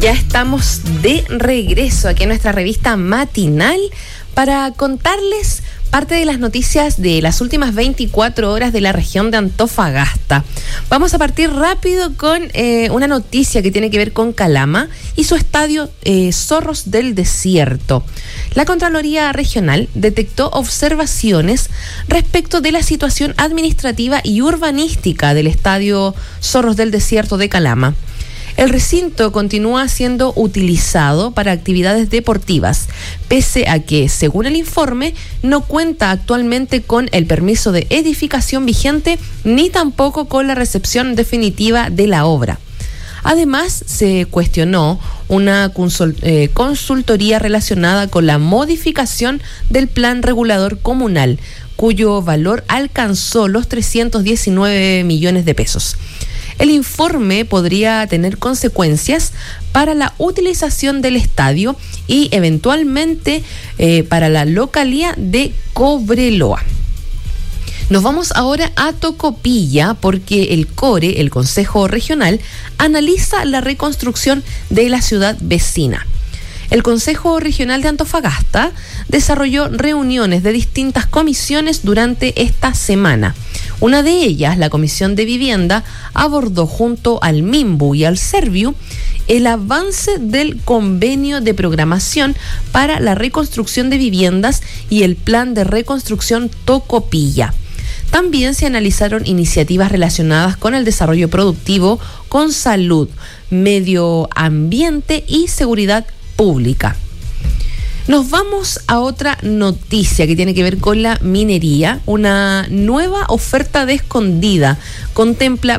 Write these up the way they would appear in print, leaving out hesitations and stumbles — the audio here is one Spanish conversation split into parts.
Ya estamos de regreso aquí en nuestra revista matinal para contarles parte de las noticias de las últimas 24 horas de la región de Antofagasta. Vamos a partir rápido con una noticia que tiene que ver con Calama y su estadio Zorros del Desierto. La Contraloría Regional detectó observaciones respecto de la situación administrativa y urbanística del estadio Zorros del Desierto de Calama. El recinto continúa siendo utilizado para actividades deportivas, pese a que, según el informe, no cuenta actualmente con el permiso de edificación vigente ni tampoco con la recepción definitiva de la obra. Además, se cuestionó una consultoría relacionada con la modificación del plan regulador comunal, cuyo valor alcanzó los 319 millones de pesos. El informe podría tener consecuencias para la utilización del estadio y eventualmente para la localidad de Cobreloa. Nos vamos ahora a Tocopilla porque el CORE, el Consejo Regional, analiza la reconstrucción de la ciudad vecina. El Consejo Regional de Antofagasta desarrolló reuniones de distintas comisiones durante esta semana. Una de ellas, la Comisión de Vivienda, abordó junto al MIMBU y al Serviu el avance del convenio de programación para la reconstrucción de viviendas y el plan de reconstrucción Tocopilla. También se analizaron iniciativas relacionadas con el desarrollo productivo, con salud, medio ambiente y seguridad pública. Nos vamos a otra noticia que tiene que ver con la minería. Una nueva oferta de Escondida contempla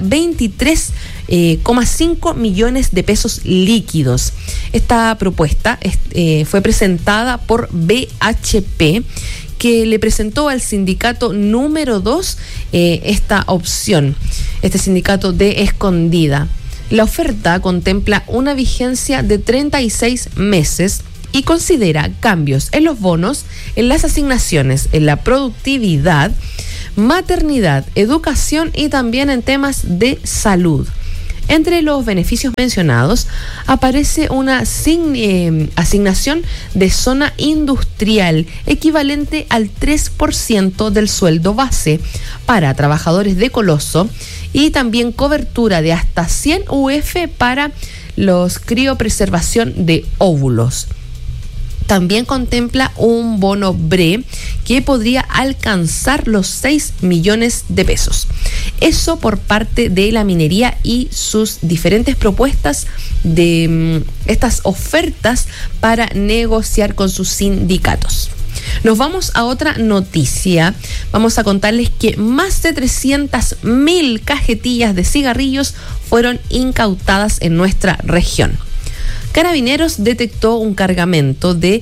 23,5 millones de pesos líquidos. Esta propuesta fue presentada por BHP, que le presentó al sindicato número 2 esta opción, este sindicato de Escondida. La oferta contempla una vigencia de 36 meses y considera cambios en los bonos, en las asignaciones, en la productividad, maternidad, educación y también en temas de salud. Entre los beneficios mencionados aparece una asignación de zona industrial equivalente al 3% del sueldo base para trabajadores de Coloso y también cobertura de hasta 100 UF para los criopreservación de óvulos. También contempla un bono BRE que podría alcanzar los 6 millones de pesos. Eso por parte de la minería y sus diferentes propuestas de estas ofertas para negociar con sus sindicatos. Nos vamos a otra noticia. Vamos a contarles que más de 300.000 cajetillas de cigarrillos fueron incautadas en nuestra región. Carabineros detectó un cargamento de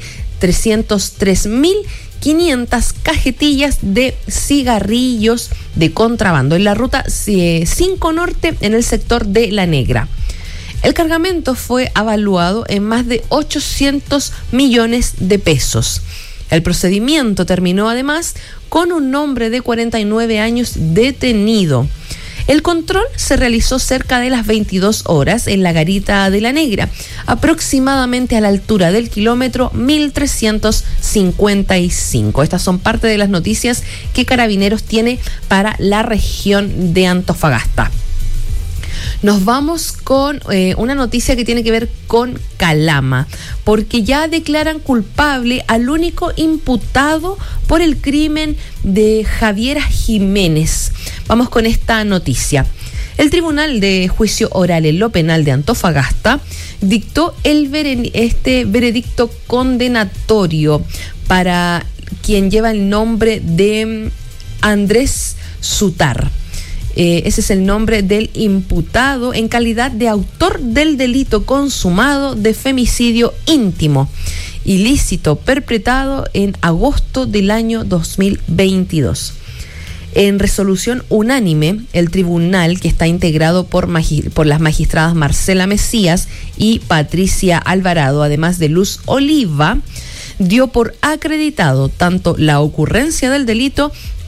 303.500 cajetillas de cigarrillos de contrabando en la ruta 5 Norte en el sector de La Negra. El cargamento fue evaluado en más de 800 millones de pesos. El procedimiento terminó además con un hombre de 49 años detenido. El control se realizó cerca de las 22 horas en la garita de La Negra, aproximadamente a la altura del kilómetro 1355. Estas son parte de las noticias que Carabineros tiene para la región de Antofagasta. Nos vamos con una noticia que tiene que ver con Calama, porque ya declaran culpable al único imputado por el crimen de Javiera Jiménez. Vamos con esta noticia. El Tribunal de Juicio Oral en lo Penal de Antofagasta dictó este veredicto condenatorio para quien lleva el nombre de Andrés Sutar. Ese es el nombre del imputado en calidad de autor del delito consumado de femicidio íntimo, ilícito perpetrado en agosto del año 2022. En resolución unánime, el tribunal, que está integrado por las magistradas Marcela Mesías y Patricia Alvarado, además de Luz Oliva, dio por acreditado tanto la ocurrencia del delito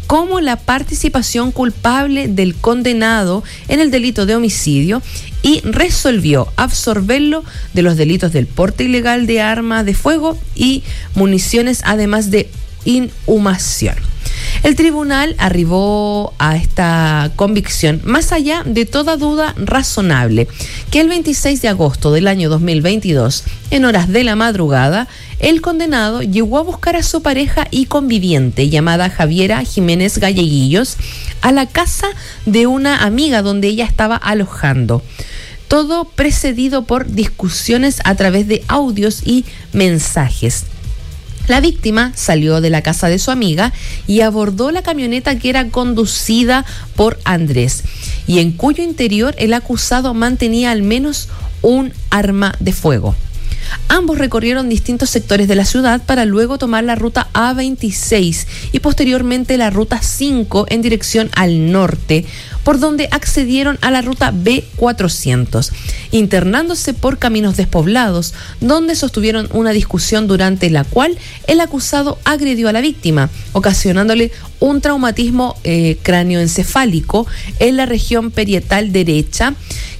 como la participación culpable del condenado en el delito de homicidio y resolvió absolverlo de los delitos del porte ilegal de armas de fuego y municiones, además de inhumación. El tribunal arribó a esta convicción más allá de toda duda razonable, que el 26 de agosto del año 2022, en horas de la madrugada, el condenado llegó a buscar a su pareja y conviviente, llamada Javiera Jiménez Galleguillos, a la casa de una amiga donde ella estaba alojando. Todo precedido por discusiones a través de audios y mensajes. La víctima salió de la casa de su amiga y abordó la camioneta que era conducida por Andrés, y en cuyo interior el acusado mantenía al menos un arma de fuego. Ambos recorrieron distintos sectores de la ciudad para luego tomar la ruta A26 y posteriormente la ruta 5 en dirección al norte, por donde accedieron a la ruta B400, internándose por caminos despoblados, donde sostuvieron una discusión durante la cual el acusado agredió a la víctima, ocasionándole un traumatismo cráneoencefálico en la región parietal derecha.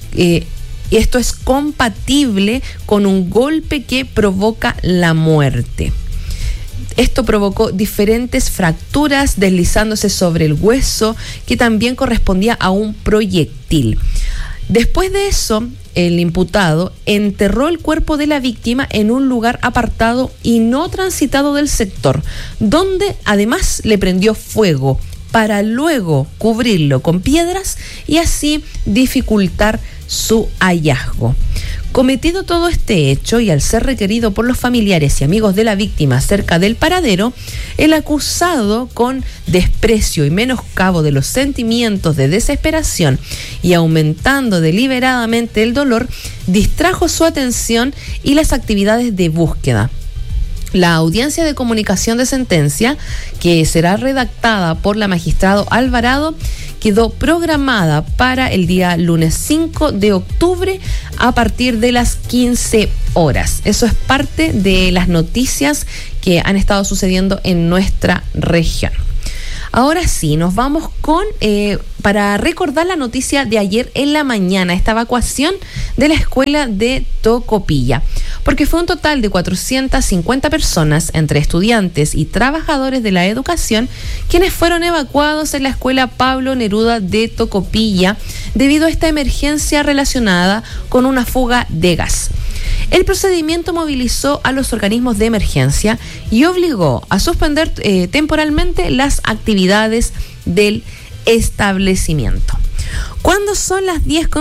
Esto es compatible con un golpe que provoca la muerte. Esto provocó diferentes fracturas deslizándose sobre el hueso, que también correspondía a un proyectil. Después de eso, el imputado enterró el cuerpo de la víctima en un lugar apartado y no transitado del sector, donde además le prendió fuego para luego cubrirlo con piedras y así dificultar su hallazgo. Cometido todo este hecho y al ser requerido por los familiares y amigos de la víctima cerca del paradero, el acusado, con desprecio y menoscabo de los sentimientos de desesperación y aumentando deliberadamente el dolor, distrajo su atención y las actividades de búsqueda. La audiencia de comunicación de sentencia, que será redactada por la magistrado Alvarado, quedó programada para el día lunes 5 de octubre a partir de las 15 horas. Eso es parte de las noticias que han estado sucediendo en nuestra región. Ahora sí, nos vamos para recordar la noticia de ayer en la mañana, esta evacuación de la escuela de Tocopilla, porque fue un total de 450 personas, entre estudiantes y trabajadores de la educación, quienes fueron evacuados en la escuela Pablo Neruda de Tocopilla debido a esta emergencia relacionada con una fuga de gas. El procedimiento movilizó a los organismos de emergencia y obligó a suspender temporalmente las actividades del establecimiento. Cuando son las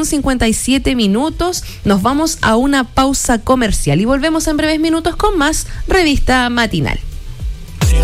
10:57, nos vamos a una pausa comercial y volvemos en breves minutos con más Revista Matinal.